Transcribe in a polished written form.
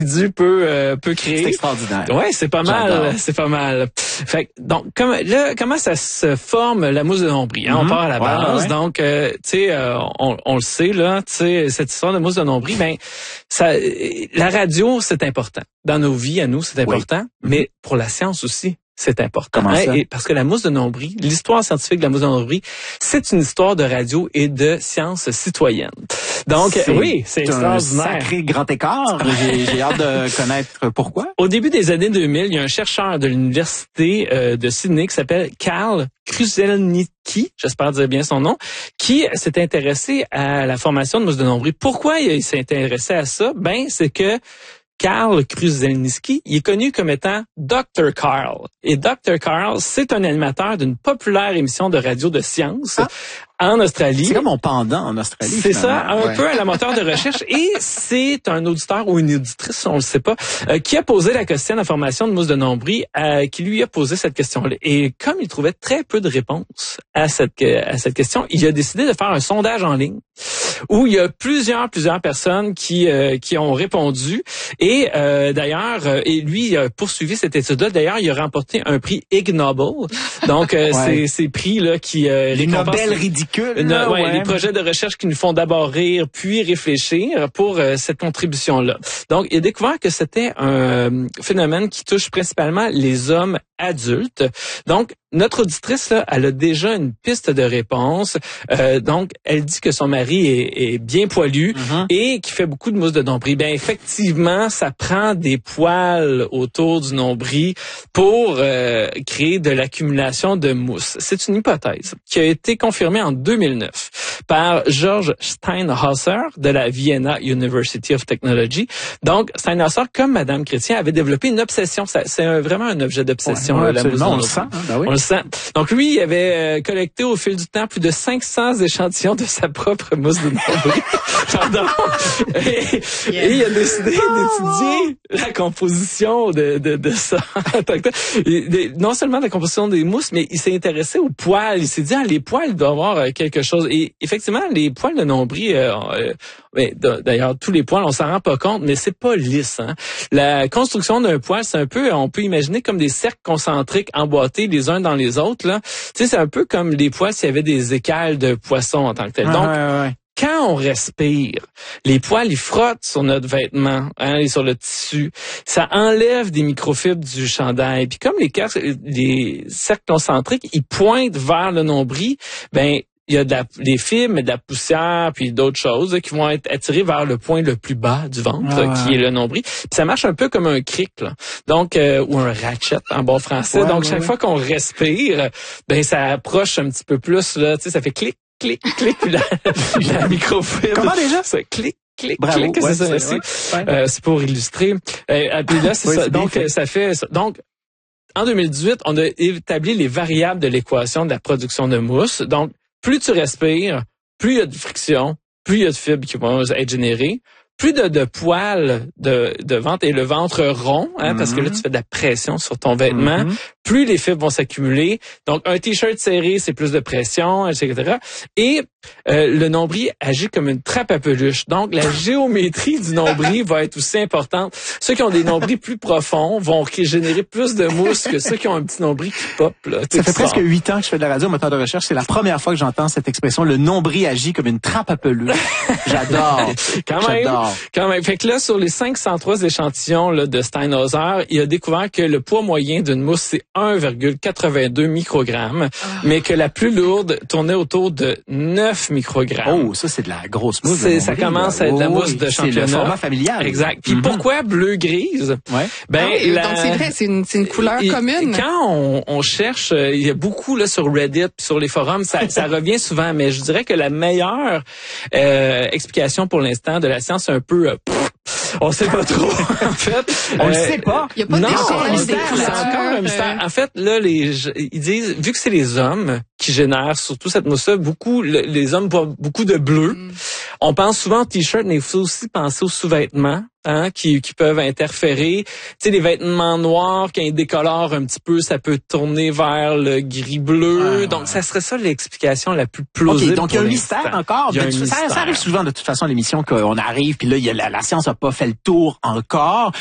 peut créer. C'est extraordinaire. Ouais, c'est pas mal, c'est pas mal. Fait que, donc comment ça se forme la mousse de nombril, hein? On part à la base. Donc tu sais on le sait là, tu sais cette histoire de mousse de nombril, ben ça la radio c'est important dans nos vies à nous, c'est important, mais pour la science aussi. C'est important. Comment ça? Et parce que la mousse de nombril, l'histoire scientifique de la mousse de nombril, c'est une histoire de radio et de science citoyenne. Donc, oui, c'est extraordinaire. Un sacré grand écart. J'ai hâte de connaître pourquoi. Au début des années 2000, il y a un chercheur de l'université de Sydney qui s'appelle Karl Kruszelnicki, j'espère dire bien son nom, qui s'est intéressé à la formation de mousse de nombril. Pourquoi il s'est intéressé à ça? Ben, c'est que Karl Kruszelnicki, il est connu comme étant Dr. Karl. Et Dr. Karl, c'est un animateur d'une populaire émission de radio de science en Australie. C'est comme mon pendant en Australie. C'est ça, un peu à la moteur de recherche. Et c'est un auditeur ou une auditrice, on le sait pas, qui a posé la question de la formation de mousse de nombril, qui lui a posé cette question-là. Et comme il trouvait très peu de réponses à cette question, il a décidé de faire un sondage en ligne où il y a plusieurs personnes qui ont répondu. Et d'ailleurs, et lui il a poursuivi cette étude-là. D'ailleurs, il a remporté un prix Ig Nobel. Donc, c'est ces prix-là qui les Nobel ridicules. Les projets de recherche qui nous font d'abord rire, puis réfléchir pour cette contribution-là. Donc, il a découvert que c'était un phénomène qui touche principalement les hommes adultes. Donc, notre auditrice, là, elle a déjà une piste de réponse. Donc, elle dit que son mari est bien poilu et qui fait beaucoup de mousse de nombril. Bien, effectivement, ça prend des poils autour du nombril pour créer de l'accumulation de mousse. C'est une hypothèse qui a été confirmée en 2009 par George Steinhauser de la Vienna University of Technology. Donc, Steinhauser, comme Madame Chrétien, avait développé une obsession. C'est vraiment un objet d'obsession. La mousse on le sent. On le sent. Donc, lui, il avait collecté au fil du temps plus de 500 échantillons de sa propre mousse de nombril. Pardon. Et il a décidé d'étudier la composition de ça. Non seulement la composition des mousses, mais il s'est intéressé aux poils. Il s'est dit, les poils, il doit avoir quelque chose. Et effectivement, les poils de nombril, d'ailleurs, tous les poils, on s'en rend pas compte, mais c'est pas lisse. Hein? La construction d'un poil, c'est un peu, on peut imaginer comme des cercles concentriques emboîtés les uns dans les autres. Là, tu sais, c'est un peu comme les poils s'il y avait des écailles de poisson en tant que tel. Donc, quand on respire, les poils, ils frottent sur notre vêtement, et sur le tissu. Ça enlève des microfibres du chandail. Puis comme les cercles concentriques, ils pointent vers le nombril, ben il y a des fibres, de la poussière, puis d'autres choses qui vont être attirées vers le point le plus bas du ventre, qui est le nombril. Puis ça marche un peu comme un cric, là. Donc ou un ratchet en bon français. Donc chaque fois qu'on respire, ben ça approche un petit peu plus là, tu sais, ça fait clic, clic, clic, puis la microfibre. Comment déjà? Ça clic. Clic, bravo, clic, c'est pour illustrer. Puis là, c'est ça. Donc, ça fait ça. Donc, en 2018, on a établi les variables de l'équation de la production de mousse. Donc, plus tu respires, plus il y a de friction, plus il y a de fibres qui vont être générées, plus de poils de ventre et le ventre rond, parce que là, tu fais de la pression sur ton vêtement, plus les fibres vont s'accumuler. Donc, un T-shirt serré, c'est plus de pression, etc. Et le nombril agit comme une trappe à peluche. Donc, la géométrie du nombril va être aussi importante. Ceux qui ont des nombrils plus profonds vont générer plus de mousse que ceux qui ont un petit nombril qui pop. Là, ça fait presque 8 ans que je fais de la radio moteur de recherche. C'est la première fois que j'entends cette expression. Le nombril agit comme une trappe à peluche. J'adore. Quand même. Fait que là, sur les 503 échantillons là, de Steinhauser, il a découvert que le poids moyen d'une mousse, c'est 1,82 microgrammes, mais que la plus lourde tournait autour de 9 microgrammes. Oh, ça, c'est de la grosse mousse. Ça commence à être de la mousse de championnat. C'est le format familial. Exact. Puis pourquoi bleu-grise? Donc, c'est vrai, c'est une couleur commune. Quand on cherche, il y a beaucoup là sur Reddit, sur les forums, ça revient souvent, mais je dirais que la meilleure explication pour l'instant de la science, c'est un peu... on sait pas trop, en fait. On le sait pas. Il y a pas c'est encore un mystère. En fait, là, ils disent, vu que c'est les hommes qui génèrent surtout cette mousse-là, les hommes boivent beaucoup de bleu. On pense souvent aux t-shirts, mais il faut aussi penser aux sous-vêtements. Qui peuvent interférer. Tu sais, les vêtements noirs, quand ils décolorent un petit peu, ça peut tourner vers le gris-bleu. Donc, ça serait ça l'explication la plus plausible. OK, donc il y a un mystère encore. Ça arrive souvent de toute façon à l'émission qu'on arrive, puis là, la science n'a pas fait le tour encore.